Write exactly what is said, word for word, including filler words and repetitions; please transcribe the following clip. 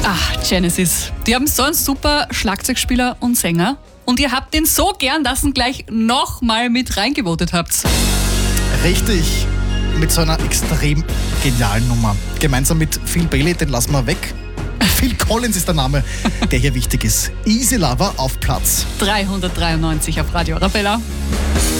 Ach, Genesis. Die haben so einen super Schlagzeugspieler und Sänger. Und ihr habt den so gern, dass ihr gleich nochmal mit reingevotet habt. Richtig. Mit so einer extrem genialen Nummer. Gemeinsam mit Phil Bailey, den lassen wir weg. Phil Collins ist der Name, der hier wichtig ist. Easy Lover auf Platz dreihundertdreiundneunzig auf Radio Arabella.